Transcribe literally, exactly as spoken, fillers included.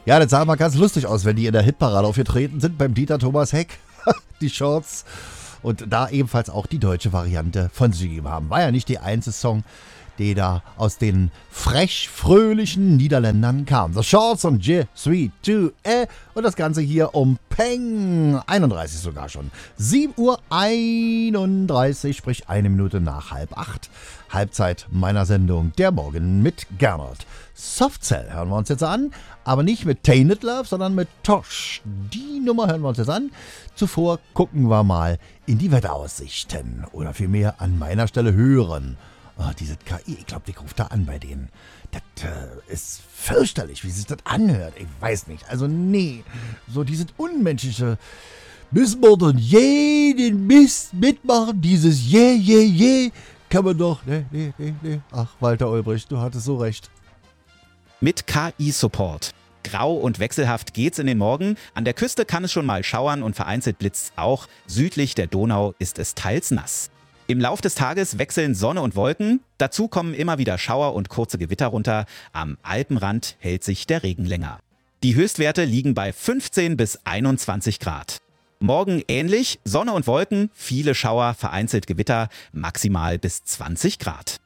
Ja, das sah mal ganz lustig aus, wenn die in der Hitparade aufgetreten sind beim Dieter Thomas Heck. Die Shorts. Und da ebenfalls auch die deutsche Variante von sie gegeben haben. War ja nicht die einzige Song, die da aus den frech fröhlichen Niederländern kam. The Shorts und Je suis tu es. Und das Ganze hier um Peng einunddreißig sogar schon. sieben Uhr einunddreißig, sprich eine Minute nach halb acht. Halbzeit meiner Sendung Der Morgen mit Gernot. Softcell hören wir uns jetzt an, aber nicht mit Tainted Love, sondern mit Tosh. Die Nummer hören wir uns jetzt an. Zuvor gucken wir mal in die Wetteraussichten oder vielmehr an meiner Stelle hören. Oh, diese K I, ich glaube, die ruft da an bei denen. Das äh, ist fürchterlich, wie sich das anhört. Ich weiß nicht. Also nee, so dieses unmenschliche, müssen wir doch jeden Mist mitmachen. Dieses Je, Je, Je, kann man doch. Nee, nee, nee, nee. Ach, Walter Ulbricht, du hattest so recht. Mit K I-Support. Grau und wechselhaft geht's in den Morgen. An der Küste kann es schon mal schauern und vereinzelt blitzt's auch. Südlich der Donau ist es teils nass. Im Lauf des Tages wechseln Sonne und Wolken. Dazu kommen immer wieder Schauer und kurze Gewitter runter. Am Alpenrand hält sich der Regen länger. Die Höchstwerte liegen bei fünfzehn bis einundzwanzig Grad. Morgen ähnlich, Sonne und Wolken, viele Schauer, vereinzelt Gewitter, maximal bis zwanzig Grad.